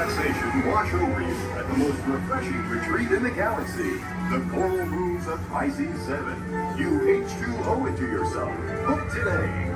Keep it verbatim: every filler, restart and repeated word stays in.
relaxation wash over you at the most refreshing retreat in the galaxy. The Coral Rooms of Pisces seven. You H two O it to yourself. Book today.